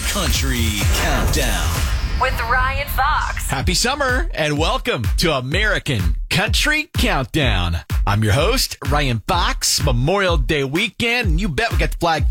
Country Countdown with Ryan Fox. Happy summer and welcome to American Country Countdown. I'm your host, Ryan Fox. Memorial Day weekend, and you bet we got the flag